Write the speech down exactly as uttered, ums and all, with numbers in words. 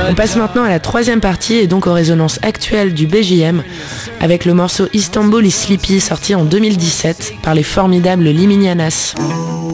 On passe maintenant à la troisième partie et donc aux résonances actuelles du B J M avec le morceau Istanbul is Sleepy sorti en deux mille dix-sept par les formidables Liminianas.